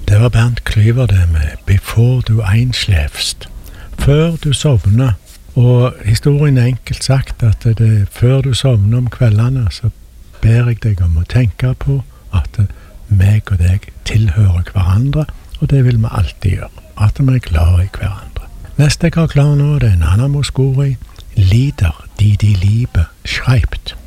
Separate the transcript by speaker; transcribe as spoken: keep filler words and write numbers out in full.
Speaker 1: Det var Bernt Klyver det med «Before du einschläfst», før du sovner. Og historien er enkelt sagt at det, før du sovner om kveldene, så ber jeg deg om å tenke på at meg og deg tilhører hverandre, og det vil vi alltid gjøre, at vi er glad i hverandre. Neste jeg har klar nå, det er Nanna Mouskouri, «Lieder, die die Liebe schreibt».